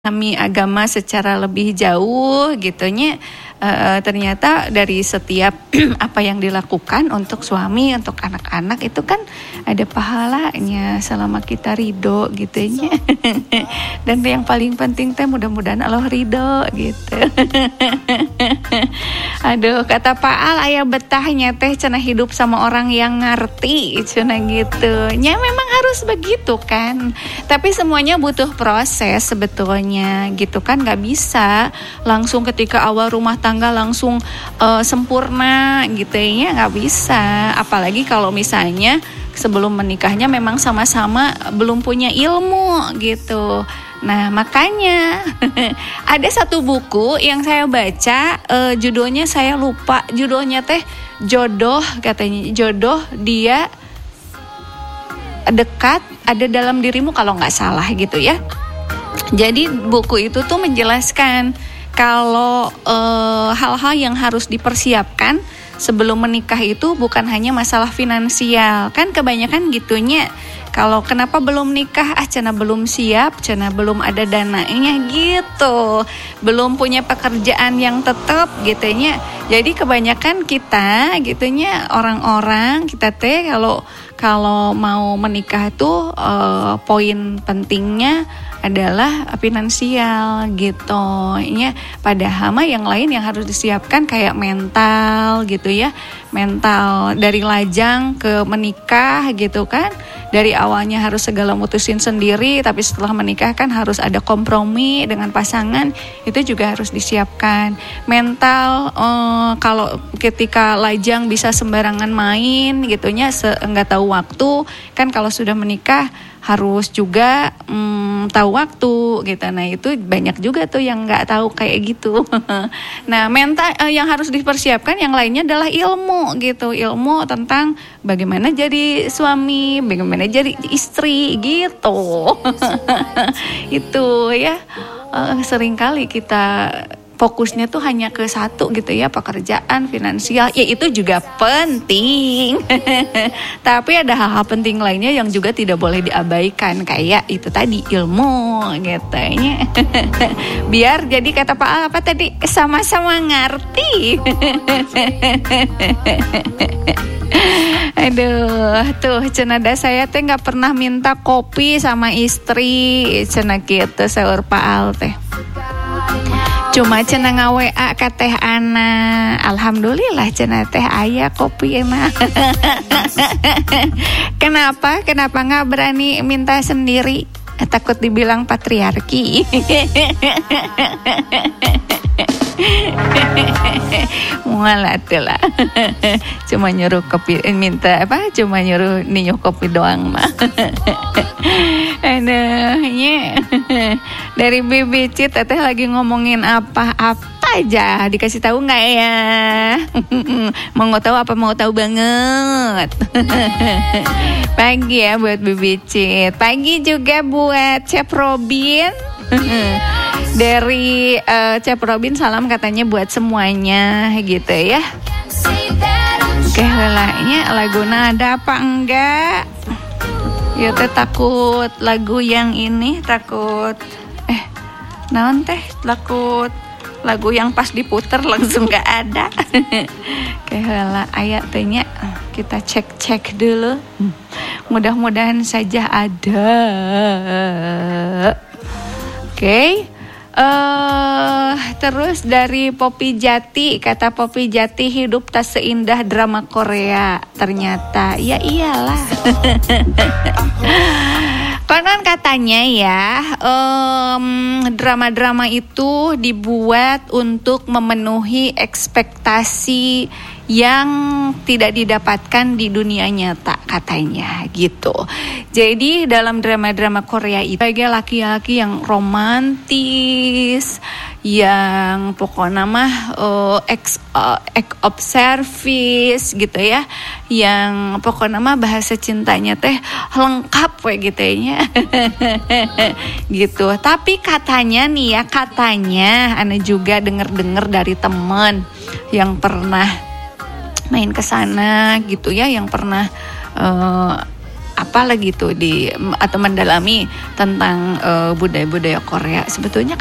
memahami agama secara lebih jauh gitunya, ternyata dari setiap apa yang dilakukan untuk suami, untuk anak-anak itu kan ada pahalanya selama kita ridho gitunya. Dan yang paling penting teh mudah-mudahan Allah ridho gitu. Aduh, kata Pak Al, aya betahnya teh cenah hidup sama orang yang ngerti cenah gitu. Ya memang harus begitu kan. Tapi semuanya butuh proses sebetulnya gitu kan, nggak bisa langsung ketika awal rumah tangga langsung sempurna gitu ya, nggak bisa. Apalagi kalau misalnya sebelum menikahnya memang sama-sama belum punya ilmu gitu. Nah makanya ada satu buku yang saya baca, judulnya saya lupa, judulnya teh Jodoh, katanya jodoh dia dekat ada dalam dirimu kalau nggak salah gitu ya. Jadi buku itu tuh menjelaskan kalau hal-hal yang harus dipersiapkan sebelum menikah itu bukan hanya masalah finansial. Kan kebanyakan gitunya. Kalau kenapa belum nikah? Cenah belum siap, cenah belum ada dananya gitu. Belum punya pekerjaan yang tetap gitunya. Jadi kebanyakan kita gitunya orang-orang kita teh kalau mau menikah tuh poin pentingnya adalah finansial gitu ya. Padahal mah yang lain yang harus disiapkan kayak mental gitu ya. Mental dari lajang ke menikah gitu kan. Dari awalnya harus segala mutusin sendiri, tapi setelah menikah kan harus ada kompromi dengan pasangan, itu juga harus disiapkan. Mental kalau ketika lajang bisa sembarangan main gitunya, enggak tahu waktu, kan kalau sudah menikah harus juga tahu waktu gitu. Nah itu banyak juga tuh yang nggak tahu kayak gitu. Nah mental yang harus dipersiapkan, yang lainnya adalah ilmu gitu, ilmu tentang bagaimana jadi suami, bagaimana jadi istri gitu. Itu ya seringkali kita fokusnya tuh hanya ke satu gitu ya, pekerjaan, finansial, ya itu juga penting. Tapi ada hal-hal penting lainnya yang juga tidak boleh diabaikan, kayak itu tadi ilmu gitu ya. Biar jadi kata Pak Al apa tadi, sama-sama ngerti. Aduh, tuh cenada saya teh nggak pernah minta kopi sama istri, cenah gitu saur Pak Al teh. Cuma cenah nga-WA ka teh Ana. Alhamdulillah cenah teh aya kopi mah. Kenapa nggak berani minta sendiri? Takut dibilang patriarki. Mualah tuh lah. Cuma nyuruh kopi, minta apa? Cuma nyuruh niuh kopi doang mah. Aduhnya. Dari Bibi Cit teteh lagi ngomongin apa aja, dikasih tahu nggak ya? Mau tahu apa? Mau tahu banget. Pagi ya buat Bibi Cit. Pagi juga buat Chef Robin. Dari Chef Robin salam katanya buat semuanya gitu ya. Oke, lelahnya laguna ada apa enggak? Ya teh takut lagu yang ini, takut naon teh, takut lagu yang pas diputer langsung gak ada. Oke, heula aya teh nya, kita cek dulu. Mudah-mudahan saja ada. Oke. Terus dari Popi Jati, kata Popi Jati, hidup tak seindah drama Korea. Ternyata ya iyalah. Konon katanya ya, drama-drama itu dibuat untuk memenuhi ekspektasi yang tidak didapatkan di dunia nyata katanya gitu. Jadi dalam drama-drama Korea itu sebagai laki-laki yang romantis, yang pokoknya mah ex of service gitu ya, yang pokoknya mah bahasa cintanya teh lengkap we gitu ya. Gitu. Tapi katanya nih ya, Ana juga dengar dari teman yang pernah main ke sana gitu ya, yang pernah apalah gitu atau mendalami tentang budaya-budaya Korea, sebetulnya